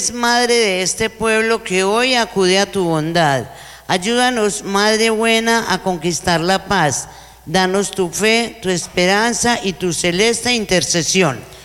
Madre de este pueblo que hoy acude a tu bondad. Ayúdanos, Madre buena, a conquistar la paz. Danos tu fe, tu esperanza y tu celeste intercesión.